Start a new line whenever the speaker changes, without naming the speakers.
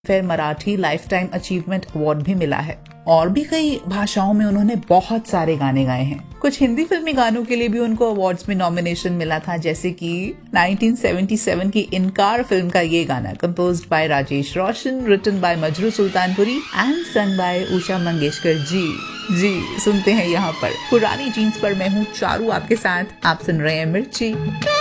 फिर Marathi life time achievement award भी मिला है। और भी कई भाषाओं में उन्होंने बहुत सारे गाने गाए हैं। कुछ हिंदी फिल्मी गानों के लिए भी उनको अवार्ड्स में नॉमिनेशन मिला था, जैसे कि 1977 की इनकार फिल्म का ये गाना, composed bye Rajesh Roshan, written by Majrooh Sultanpuri and sung by Usha Mangeshkar ji. सुनते हैं यहाँ पर पुरानी जीन्स पर मैं हूँ चारू आपके साथ। आप सुन रहे हैं मिर्ची।